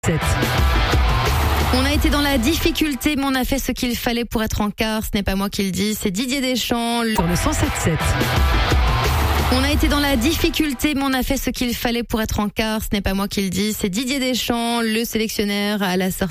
On a été dans la difficulté, mais on a fait ce qu'il fallait pour être en quart. Ce n'est pas moi qui le dis, c'est Didier Deschamps. Sur le 107.7. On a été dans la difficulté, mais on a fait ce qu'il fallait pour être en quart. Ce n'est pas moi qui le dis, c'est Didier Deschamps, le sélectionneur à la sortie.